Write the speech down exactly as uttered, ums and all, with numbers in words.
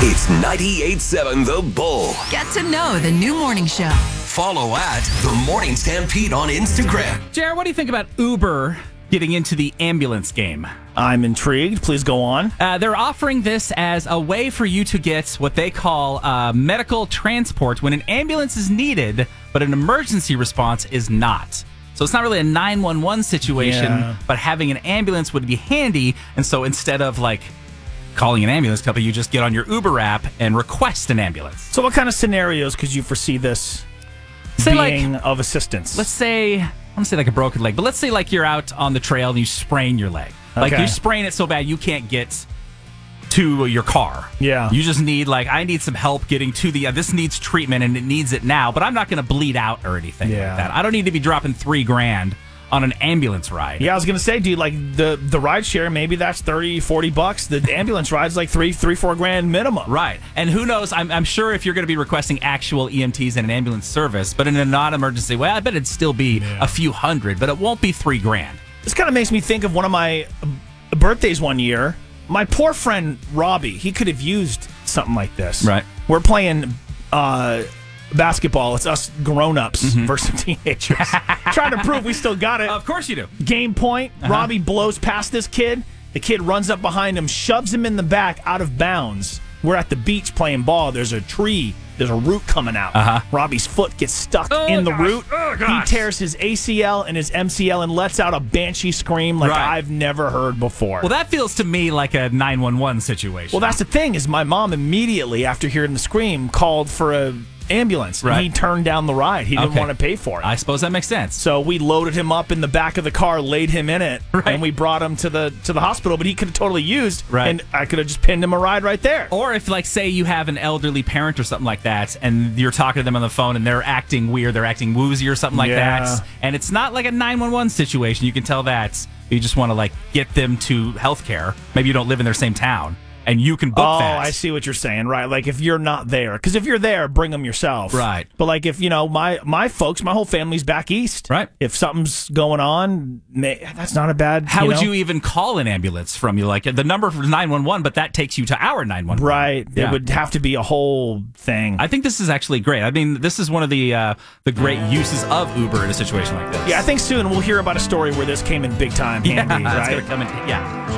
It's ninety-eight point seven The Bull. Get to know the new morning show. Follow at The Morning Stampede on Instagram. Jared, what do you think about Uber getting into the ambulance game? I'm intrigued. Please go on. Uh, they're offering this as a way for you to get what they call uh, medical transport when an ambulance is needed, but an emergency response is not. So it's not really a nine one one situation, Yeah. but having an ambulance would be handy. And so instead of like calling an ambulance company, you just get on your Uber app and request an ambulance. So what kind of scenarios could you foresee this Say being like, of assistance? let's say, I want to say like a broken leg, but let's say like you're out on the trail and you sprain your leg. Like Okay. you sprain it so bad you can't get to your car. Yeah. You just need like, I need some help getting to the, uh, this needs treatment and it needs it now, but I'm not going to bleed out or anything Yeah. like that. I don't need to be dropping three grand on an ambulance ride. Yeah, I was going to say, dude, like the, the ride share, maybe that's thirty, forty bucks. The ambulance ride's like three, three, four grand minimum. Right. And who knows, I'm, I'm sure if you're going to be requesting actual E M Ts and an ambulance service, but in a non-emergency way, I bet it'd still be a few hundred, but it won't be three grand. This kind of makes me think of one of my uh, birthdays one year. My poor friend Robbie, he could have used something like this. Right. We're playing uh, basketball. It's us grown-ups versus teenagers. Trying to prove we still got it. Of course you do. Game point. Robbie blows past this kid. The kid runs up behind him, shoves him in the back out of bounds. We're at the beach playing ball. There's a tree. There's a root coming out. Uh-huh. Robbie's foot gets stuck Oh, in the gosh. root. Oh, he gosh. tears his A C L and his M C L and lets out a banshee scream like Right. I've never heard before. Well, that feels to me like a nine one one situation. Well, that's the thing is my mom immediately after hearing the scream called for a ambulance. And Right. he turned down the ride. He didn't Okay. want to pay for it. I suppose that makes sense. So we loaded him up in the back of the car, laid him in it, Right. and we brought him to the to the hospital. But he could have totally used, Right. and I could have just pinned him a ride right there. Or if, like, say you have an elderly parent or something like that, and you're talking to them on the phone and they're acting weird, they're acting woozy or something like Yeah. that, and it's not like a nine one one situation, you can tell that you just want to, like, get them to healthcare. Maybe you don't live in their same town, and you can book Oh, that. I see what you're saying, right? Like if you're not there, because if you're there, bring them yourself, Right. But like if you know my my folks, my whole family's back east, Right. If something's going on, may, that's not a bad. How you would know? you even call an ambulance from you? Like, the number for nine one one, but that takes you to our nine one one. Right, Yeah. it would have to be a whole thing. I think this is actually great. I mean, this is one of the uh, the great uses of Uber in a situation like this. yeah, I think soon we'll hear about a story where this came in big time handy, yeah, right? It's gonna come in, yeah.